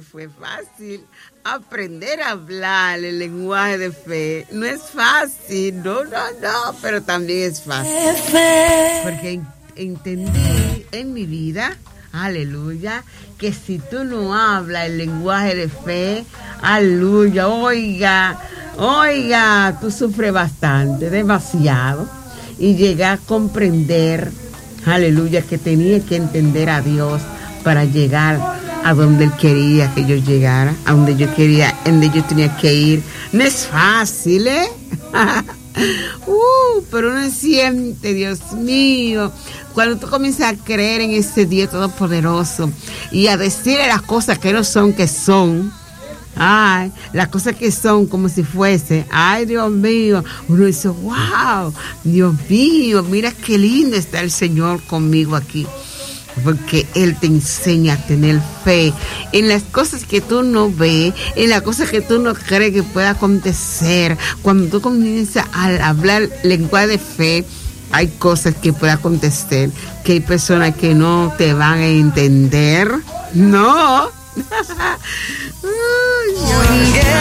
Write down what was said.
fue fácil aprender a hablar el lenguaje de fe. No es fácil, no, pero también es fácil. Porque entendí en mi vida, aleluya, que si tú no hablas el lenguaje de fe, aleluya, oiga, tú sufres bastante, demasiado. Y llegué a comprender, aleluya, que tenía que entender a Dios para llegar a donde Él quería que yo llegara, a donde yo tenía que ir. No es fácil, pero uno siente, Dios mío, cuando tú comienzas a creer en ese Dios todopoderoso y a decirle las cosas que no son, que son. Ay, las cosas que son como si fuese. Ay, Dios mío. Uno dice, wow, Dios mío, mira qué lindo está el Señor conmigo aquí. Porque Él te enseña a tener fe en las cosas que tú no ves, en las cosas que tú no crees que pueda acontecer. Cuando tú comienzas a hablar lenguaje de fe, hay cosas que pueden acontecer, que hay personas que no te van a entender. No.